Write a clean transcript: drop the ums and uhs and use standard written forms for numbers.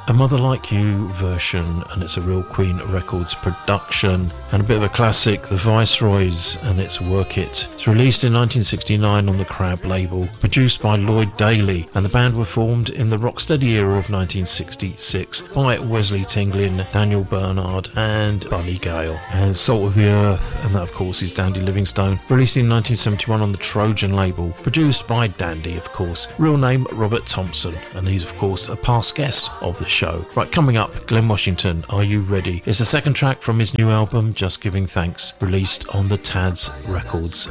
a Mother Like You version, and it's a Real Queen Records production. And a bit of a classic, The Viceroys, and it's Work It. It's released in 1969 on the Crab label, produced by Lloyd Daly, and the band were formed in the Rocksteady era of 1966 by Wesley Tinglin, Daniel Bernard and Bunny Gale. And Salt of the Earth, and that of course is Dandy Livingstone, released in 1971 on the Trojan label, produced by Dandy of course, real name Robert Thompson, and he's of course a past guest of the show. Right, coming up, Glenn Washington, Are You Ready? It's the second track from his new album, Just Giving Thanks, released on the Tads Records